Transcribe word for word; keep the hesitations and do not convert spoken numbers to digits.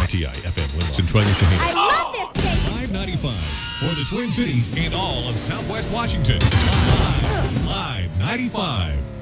T I F M Limits and Trina Shaheen. I love this station. five ninety-five for the Twin Cities and all of Southwest Washington. Live, live ninety-five.